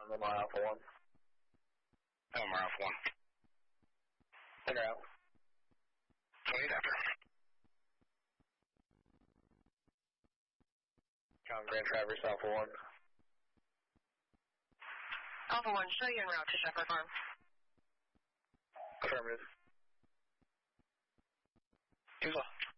Lamar Alpha 1. Lamar Alpha 1. Figure out. 28 after. Grand Traverse Alpha 1. Alpha 1, show you en route to Shepherd Farm. Affirmative. Too slow.